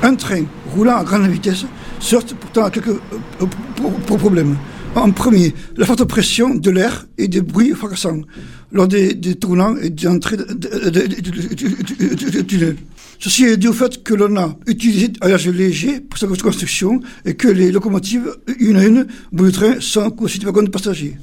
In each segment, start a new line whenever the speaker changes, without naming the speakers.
Un train roulant à grande vitesse se heurte pourtant à quelques problèmes. En premier, la forte pression de l'air et des bruits fracassants lors des tournants et des entrées du tunnel. Ceci est dû au fait que l'on a utilisé un alliage léger pour sa construction et que les locomotives, une à une, au bout du train, sont aussi des wagons de passagers.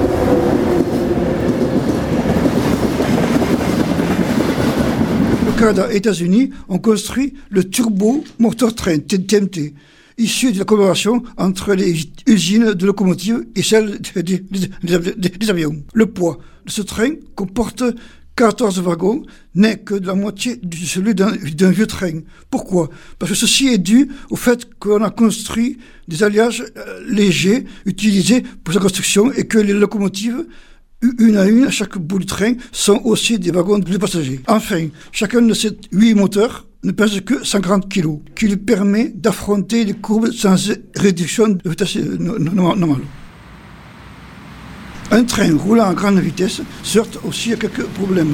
Le Canada et les États-Unis ont construit le Turbo Motor Train, TMT, issu de la collaboration entre les usines de locomotives et celles des avions. Le poids de ce train comporte 14 wagons, n'est que de la moitié de celui d'un vieux train. Pourquoi ? Parce que ceci est dû au fait qu'on a construit des alliages légers utilisés pour sa construction et que les locomotives, une à une, à chaque bout du train, sont aussi des wagons de passagers. Enfin, chacun de ces 8 moteurs ne pèse que 140 kg, qui lui permet d'affronter les courbes sans réduction de vitesse normale. Un train roulant à grande vitesse se heurte aussi à quelques problèmes.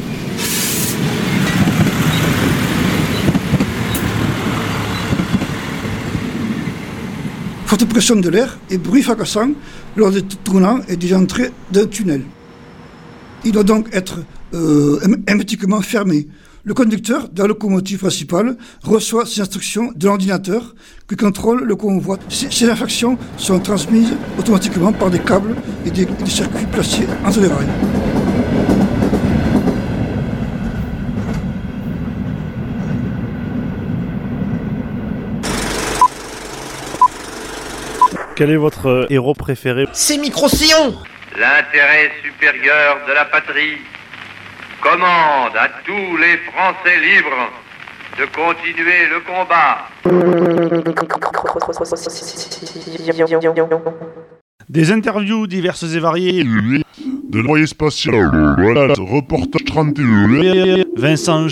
Forte pression de l'air et bruit fracassant lors des tournants et des entrées d'un tunnel. Il doit donc être hermétiquement fermé. Le conducteur de la locomotive principale reçoit ses instructions de l'ordinateur qui contrôle le convoi. Ces instructions sont transmises automatiquement par des câbles et des circuits placés entre les rails.
Quel est votre héros préféré ?
C'est Micro-Sillon.
L'intérêt supérieur de la patrie commande à tous les Français libres de continuer le combat.
Des interviews diverses et variées.
De l'envoyé spatial. Voilà, reportage 31.
Vincent.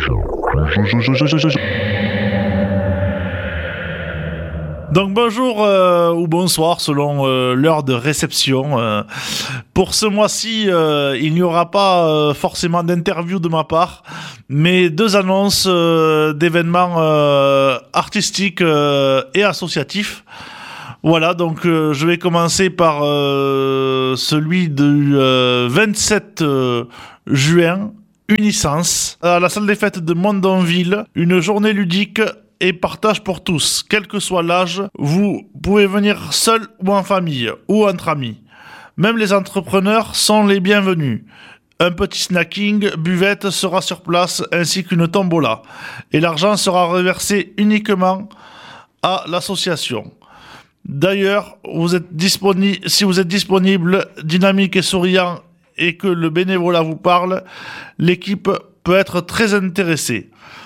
Donc bonjour ou bonsoir selon l'heure de réception. Pour ce mois-ci, il n'y aura pas forcément d'interview de ma part, mais 2 annonces d'événements artistiques et associatifs. Voilà, donc je vais commencer par celui du 27 juin, Unisens, à la salle des fêtes de Mondonville, une journée ludique et partage pour tous, quel que soit l'âge. Vous pouvez venir seul ou en famille, ou entre amis. Même les entrepreneurs sont les bienvenus. Un petit snacking, buvette sera sur place, ainsi qu'une tombola. Et l'argent sera reversé uniquement à l'association. D'ailleurs, si vous êtes disponible, dynamique et souriant, et que le bénévolat vous parle, l'équipe peut être très intéressée.